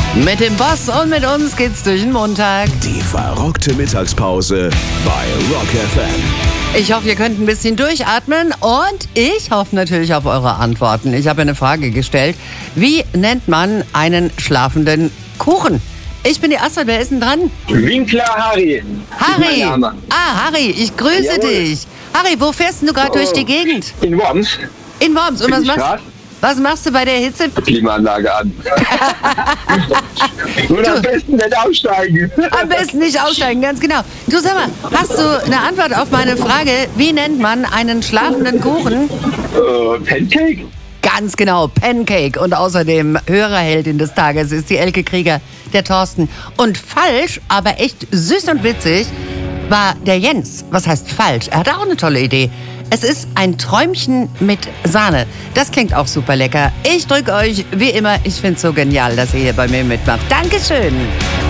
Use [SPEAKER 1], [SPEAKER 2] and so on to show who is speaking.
[SPEAKER 1] Mit dem Boss und mit uns geht's durch den Montag.
[SPEAKER 2] Die verrückte Mittagspause bei Rock FM.
[SPEAKER 1] Ich hoffe, ihr könnt ein bisschen durchatmen und ich hoffe natürlich auf eure Antworten. Ich habe eine Frage gestellt. Wie nennt man einen schlafenden Kuchen? Ich bin die Astrid, wer ist denn dran?
[SPEAKER 3] Winkler Harry.
[SPEAKER 1] Harry! Harry, ich grüße dich. Harry, wo fährst du gerade durch die Gegend?
[SPEAKER 3] In Worms.
[SPEAKER 1] In Worms. Und was machst du bei der Hitze?
[SPEAKER 3] Klimaanlage an. Und am besten nicht aussteigen.
[SPEAKER 1] Am besten nicht aussteigen, ganz genau. Du, sag mal, hast du eine Antwort auf meine Frage, wie nennt man einen schlafenden Kuchen?
[SPEAKER 3] Pancake?
[SPEAKER 1] Ganz genau, Pancake. Und außerdem Hörerheldin des Tages ist die Elke Krieger, der Thorsten. Und falsch, aber echt süß und witzig, war der Jens. Was heißt falsch? Er hatte auch eine tolle Idee. Es ist ein Träumchen mit Sahne. Das klingt auch super lecker. Ich drücke euch, wie immer, ich finde es so genial, dass ihr hier bei mir mitmacht. Dankeschön.